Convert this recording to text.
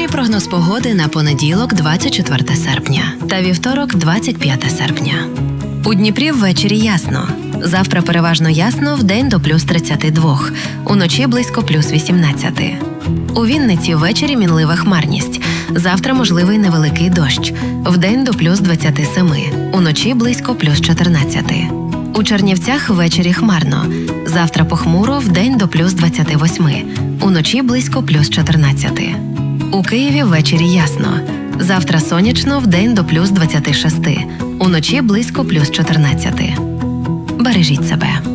Ввечері прогноз погоди на понеділок, 24 серпня та вівторок, 25 серпня. У Дніпрі ввечері ясно. Завтра переважно ясно, вдень до плюс 32, уночі близько плюс 18. У Вінниці ввечері мінлива хмарність. Завтра можливий невеликий дощ. Вдень до плюс 27, уночі близько плюс 14. У Чернівцях ввечері хмарно. Завтра похмуро, вдень до плюс 28, уночі близько плюс 14. У Києві ввечері ясно. Завтра сонячно, вдень до плюс 26, уночі близько плюс 14. Бережіть себе.